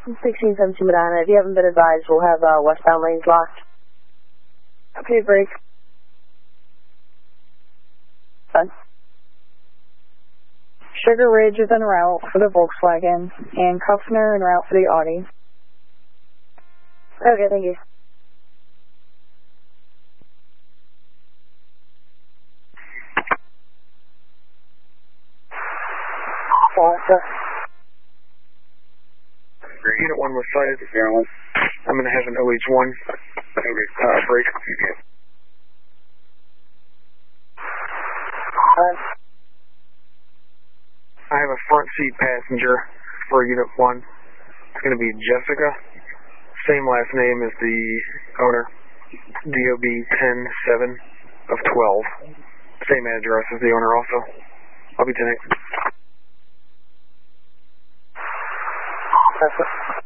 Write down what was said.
1672 Medina. If you haven't been advised, we'll have westbound lanes locked. Okay, break. Done. Sugar Ridge is en route for the Volkswagen, and Kuffner en route for the Audi. Okay, thank you. Unit 1 was sighted. I'm going to have an OH1. Break. I have a front seat passenger for Unit 1. It's going to be Jessica. Same last name as the owner. DOB 10-7 of 12. Same address as the owner also. I'll be 10-8. That's it.